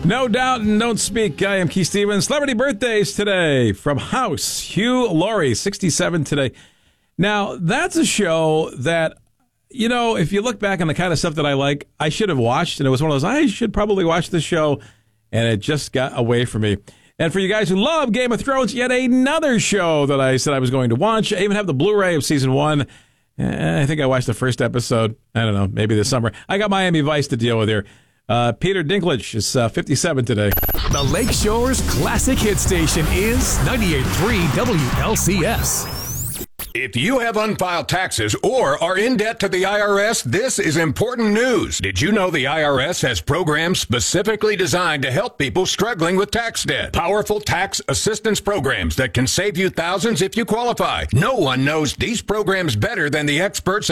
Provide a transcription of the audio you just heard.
No doubt and don't speak. I am Keith Stevens. Celebrity birthdays today from House. Hugh Laurie, 67 today. Now, that's a show that, you know, if you look back on the kind of stuff that I like, I should have watched. And it was one of those, I should probably watch this show. And it just got away from me. And for you guys who love Game of Thrones, yet another show that I said I was going to watch. I even have the Blu-ray of season 1. I think I watched the first episode. I don't know, maybe this summer. I got Miami Vice to deal with here. Peter Dinklage is 57 today. The Lakeshore's classic hit station is 98.3 WLCS. If you have unfiled taxes or are in debt to the IRS, this is important news. Did you know the IRS has programs specifically designed to help people struggling with tax debt? Powerful tax assistance programs that can save you thousands if you qualify. No one knows these programs better than the experts